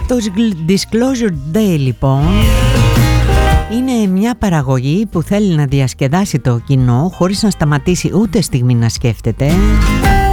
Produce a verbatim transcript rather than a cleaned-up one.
Το Disclosure Day λοιπόν είναι μια παραγωγή που θέλει να διασκεδάσει το κοινό χωρίς να σταματήσει ούτε στιγμή να σκέφτεται.